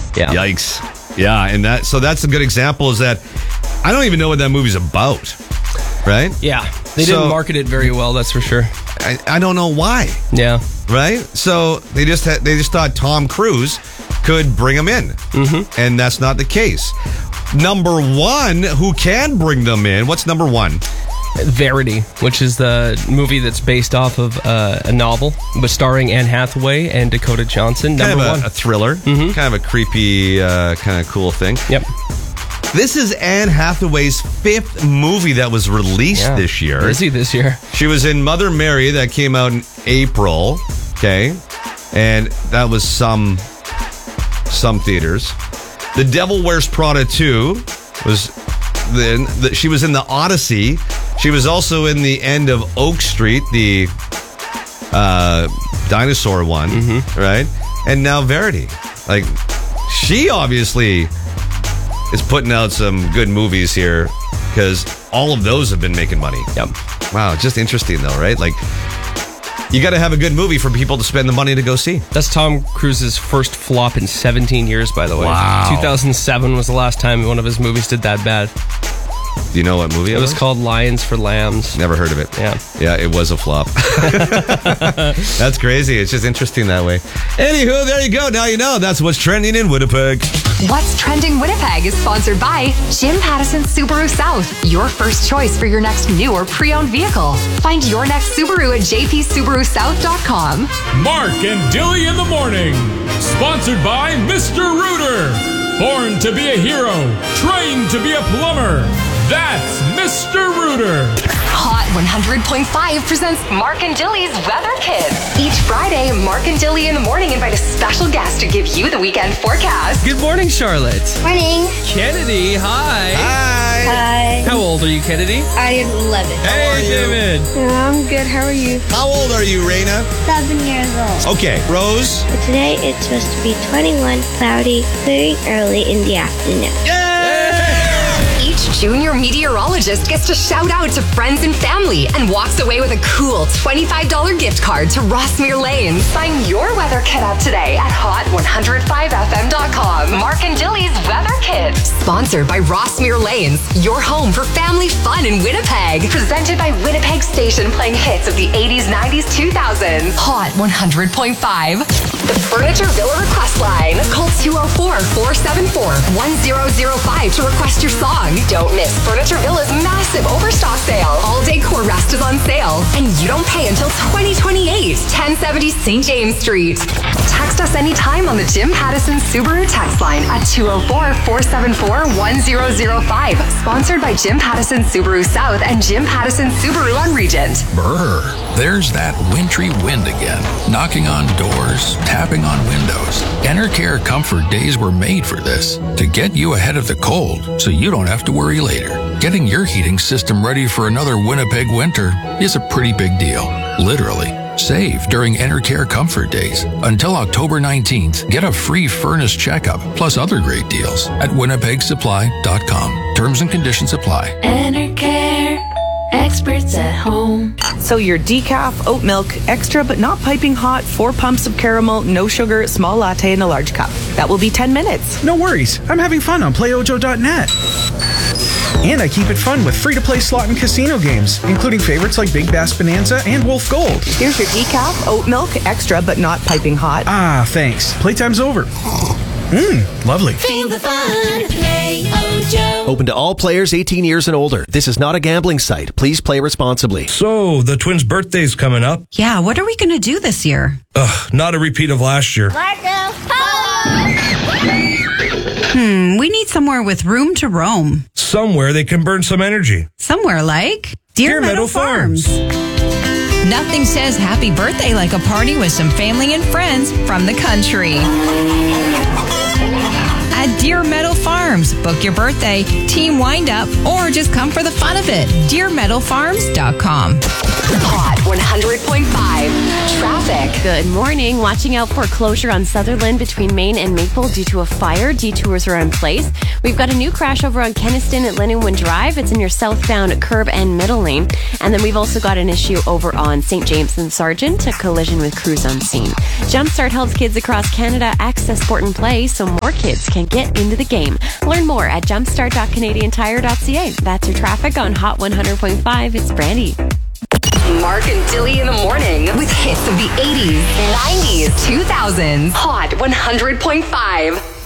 Yeah. Yikes. Yeah, and that's a good example is that I don't even know what that movie's about, right? Yeah. They didn't market it very well, that's for sure. I don't know why. Yeah. Right? So they just thought Tom Cruise could bring them in. Mm-hmm. And that's not the case. Number one, who can bring them in? What's number one? Verity, which is the movie that's based off of a novel, but starring Anne Hathaway and Dakota Johnson. Number one. A thriller. Mm-hmm. Kind of a creepy, kind of cool thing. Yep. This is Anne Hathaway's 5th movie that was released this year. Busy this year. She was in Mother Mary that came out in April. Okay. And that was some theaters. The Devil Wears Prada 2 was she was in the Odyssey. She was also in the end of Oak Street, the dinosaur one, right? And now Verity. Like, she obviously is putting out some good movies here because all of those have been making money. Yep. Wow, just interesting though, right? Like, you got to have a good movie for people to spend the money to go see. That's Tom Cruise's first flop in 17 years, by the way. Wow. 2007 was the last time one of his movies did that bad. Do you know what movie it was? It was called Lions for Lambs. Never heard of it. Yeah, it was a flop. That's crazy. It's just interesting that way. Anywho, there you go. Now you know. That's what's trending in Winnipeg. What's Trending Winnipeg is sponsored by Jim Pattison Subaru South, your first choice for your next new or pre-owned vehicle. Find your next Subaru at jpsubarusouth.com. Mark and Dilly in the morning, sponsored by Mr. Rooter. Born to be a hero, trained to be a plumber. That's Mr. Rooter. Hot 100.5 presents Mark and Dilly's Weather Kids. Each Friday, Mark and Dilly in the morning invite a special guest to give you the weekend forecast. Good morning, Charlotte. Morning. Kennedy, hi. Hi. How old are you, Kennedy? I am 11. Hey, David. I'm good. How are you? How old are you, Raina? 7 years old. Okay, Rose? But today it's supposed to be 21, cloudy, clearing early in the afternoon. Each junior meteorologist gets to shout out to friends and family and walks away with a cool $25 gift card to Rossmere Lanes. Sign your weather kit up today at hot105fm.com. Mark and Dilly's Weather Kit. Sponsored by Rossmere Lanes, your home for family fun in Winnipeg. Presented by Winnipeg Station, playing hits of the 80s, 90s, 2000s. Hot 100.5. The Furniture Villa request line. Call 204-474-1005 to request your song. Don't miss Furniture Villa's massive overstock sale. All decor rest is on sale, and you don't pay until 2028. 1070 St. James Street. Text us anytime on the Jim Pattison Subaru text line at 204-474-1005. Sponsored by Jim Pattison Subaru South and Jim Pattison Subaru on Regent. Brr, there's that wintry wind again, knocking on doors, tapping on windows. Enercare Comfort Days were made for this, to get you ahead of the cold so you don't have to worry later. Getting your heating system ready for another Winnipeg winter is a pretty big deal, literally. Save during Enercare Comfort Days. Until October 19th, get a free furnace checkup plus other great deals at winnipegsupply.com. Terms and conditions apply. Enercare, experts at home. So your decaf, oat milk, extra but not piping hot, 4 pumps of caramel, no sugar, small latte in a large cup. That will be 10 minutes. No worries. I'm having fun on playojo.net. And I keep it fun with free-to-play slot and casino games, including favorites like Big Bass Bonanza and Wolf Gold. Here's your decaf, oat milk, extra but not piping hot. Ah, thanks. Playtime's over. Lovely. Feel the fun. Play-O-Jo. Open to all players 18 years and older. This is not a gambling site. Please play responsibly. So, the twins' birthday's coming up. Yeah, what are we going to do this year? Not a repeat of last year. We need somewhere with room to roam. Somewhere they can burn some energy. Somewhere like Deer Meadow Farms. Nothing says happy birthday like a party with some family and friends from the country. At Deer Meadow Farms. Farms. Book your birthday, team wind-up, or just come for the fun of it. DeerMeadowFarms.com. Hot 100.5 traffic. Good morning. Watching out for closure on Sutherland between Main and Maple due to a fire. Detours are in place. We've got a new crash over on Kenniston at Lindenwood Drive. It's in your southbound curb and middle lane. And then we've also got an issue over on St. James and Sargent, a collision with crews on scene. Jumpstart helps kids across Canada access sport and play so more kids can get into the game. Learn more at jumpstart.canadiantire.ca. That's your traffic on Hot 100.5. It's Brandy. Mark and Dilly in the morning with hits of the 80s, 90s, 2000s. Hot 100.5.